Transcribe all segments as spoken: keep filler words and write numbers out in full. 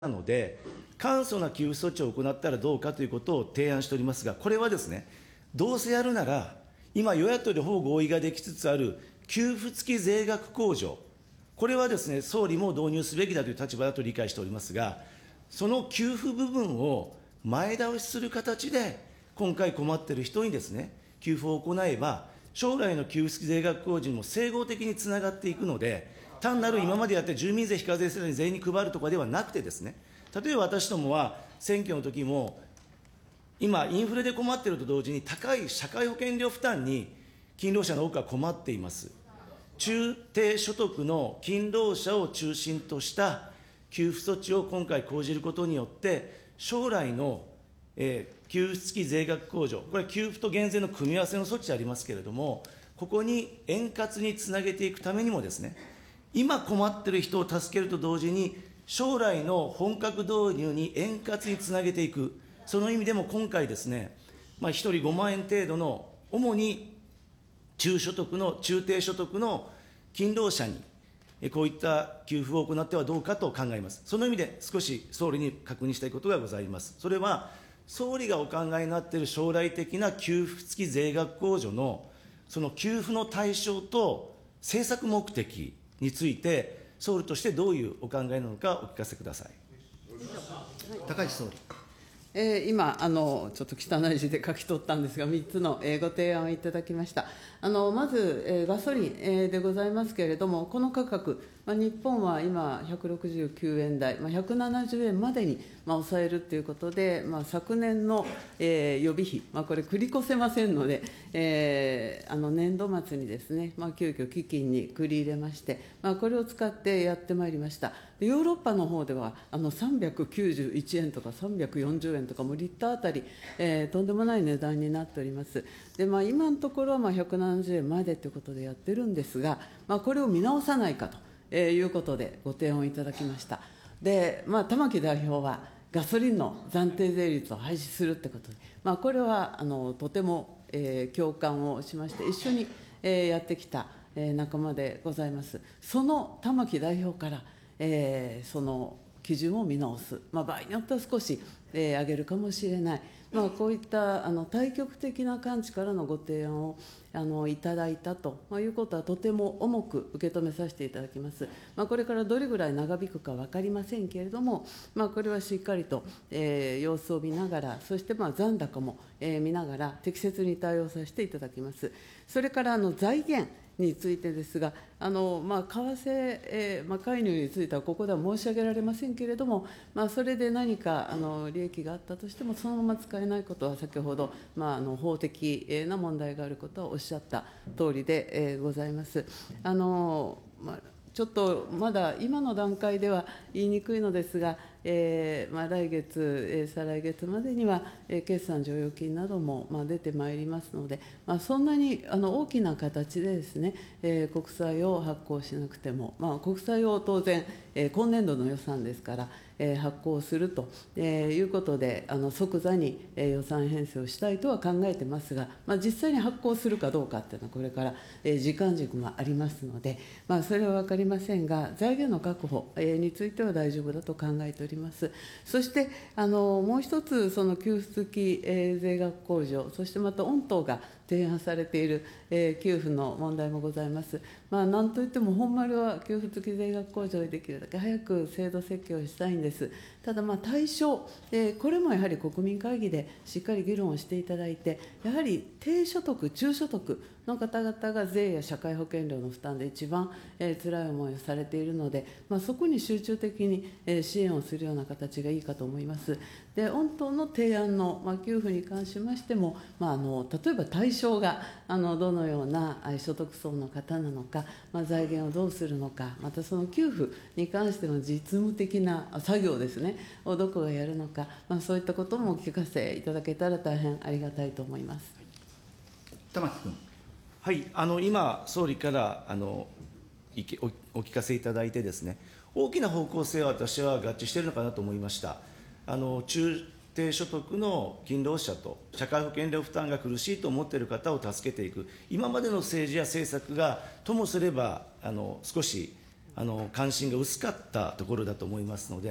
なので、簡素な給付措置を行ったらどうかということを提案しておりますが、これはですね、どうせやるなら、今、与野党でほぼ合意ができつつある給付付き税額控除、これはですね、総理も導入すべきだという立場だと理解しておりますが、その給付部分を前倒しする形で、今回困っている人にですね、給付を行えば、将来の給付付き税額控除にも整合的につながっていくので、単なる今までやって住民税非課税世帯に全員に配るとかではなくてですね、例えば私どもは選挙の時も、今、インフレで困っていると同時に、高い社会保険料負担に勤労者の多くは困っています。中低所得の勤労者を中心とした給付措置を今回講じることによって、将来の、えー、給付付き税額控除、これは給付と減税の組み合わせの措置でありますけれども、ここに円滑につなげていくためにもですね、今困っている人を助けると同時に、将来の本格導入に円滑につなげていく、その意味でも今回ですね、まあ、ひとりごまんえん程度の、主に中所得の、中低所得の勤労者に、こういった給付を行ってはどうかと考えます。その意味で少し総理に確認したいことがございます。それは、総理がお考えになっている将来的な給付付き税額控除の、その給付の対象と政策目的について、総理としてどういうお考えなのかお聞かせください。 高市総理。 えー、今あの、ちょっと汚い字で書き取ったんですが、みっつの、えー、ご提案をいただきました。あのまず、えー、ガソリン、えー、でございますけれども、この価格、まあ、日本は今、ひゃくろくじゅうきゅうえん台、まあ、ひゃくななじゅうえんまでに、まあ、抑えるということで、まあ、昨年の、えー、予備費、まあ、これ、繰り越せませんので、えー、あの年度末にですね、まあ、急遽基金に繰り入れまして、まあ、これを使ってやってまいりました。ヨーロッパの方では、あのさんびゃくきゅうじゅういちえんとかさんびゃくよんじゅうえんとか、もうリッターあたり、えー、とんでもない値段になっております。で、まあ、今のところはまあひゃくななじゅうえんまでということでやってるんですが、まあ、これを見直さないかと、えー、いうことでご提案をいただきました。で、まあ、玉木代表は、ガソリンの暫定税率を廃止するってことで、まあ、これはあのとても、えー、共感をしまして、一緒に、えー、やってきた、えー、仲間でございます。その玉木代表から、えー、その基準を見直す、まあ、場合によっては少し、えー、上げるかもしれない、まあ、こういったあの対極的な観地からのご提案をあのいただいたと、まあ、いうことは、とても重く受け止めさせていただきます。まあ、これからどれぐらい長引くか分かりませんけれども、まあ、これはしっかりと、えー、様子を見ながら、そしてまあ残高も、えー、見ながら、適切に対応させていただきます。それからあの財源についてですが、あのまあ、為替、えーまあ、介入については、ここでは申し上げられませんけれども、まあ、それで何かあの利益があったとしても、そのまま使えないことは、先ほど、まあ、あの法的な問題があることはおっしゃった通りで、えー、ございます。あのまあちょっとまだ今の段階では言いにくいのですが、えーまあ、来月、えー、再来月までには、えー、決算剰余金なども、まあ、出てまいりますので、まあ、そんなにあの大きな形でですね、えー、国債を発行しなくても、まあ、国債を当然、えー、今年度の予算ですから、えー、発行すると、えー、いうことで、あの即座に、えー、予算編成をしたいとは考えてますが、まあ、実際に発行するかどうかっていうのは、これから、えー、時間軸もありますので、まあ、それは分かりませんが、財源の確保、えー、については大丈夫だと考えております。そしてあのもう一つ、その給付付き、えー、税額控除、そしてまた御党が提案されている、えー、給付の問題もございます。まあ、なんといっても、本丸は給付付き税額控除でできるだけ早く制度設計をしたいんです。ただ、まあ対象、えー、これもやはり国民会議でしっかり議論をしていただいて、やはり低所得、中所得の方々が税や社会保険料の負担で一番、えー、辛い思いをされているので、まあ、そこに集中的に、えー、支援をするような形がいいかと思います。で、御党の提案の、まあ、給付に関しましても、まあ、あの例えば対象があのどのような所得層の方なのか、まあ、財源をどうするのか、またその給付に関しての実務的な作業ですね、をどこがやるのか、まあ、そういったこともお聞かせいただけたら大変ありがたいと思います。 玉木君。 はい、あの今、総理からあのいき お, お聞かせいただいてですね、大きな方向性は私は合致しているのかなと思いました。あの中低所得の勤労者と社会保険料負担が苦しいと思っている方を助けていく、今までの政治や政策がともすればあの少しあの関心が薄かったところだと思いますので、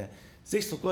ぜひそこは